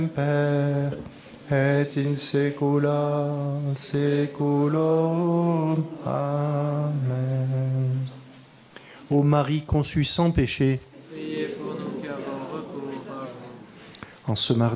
Père, et in saecula saeculorum. Amen. Ô Marie conçue sans péché, Priez pour nous qui avons recours à vous. en ce mardi